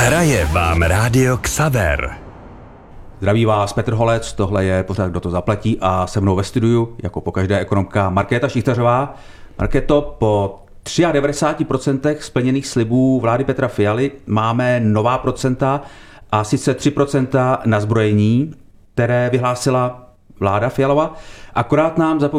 Hraje vám rádio Xaver. Zdraví vás Petr Holec, tohle je pořád Kdo to zaplatí a se mnou ve studiu, jako pokaždé ekonomka Markéta Šichtařová. Markéto, po 93% splněných slibů vlády Petra Fialy máme nová procenta, a sice 3% na zbrojení, které vyhlásila vláda Fialova. Akorát nám za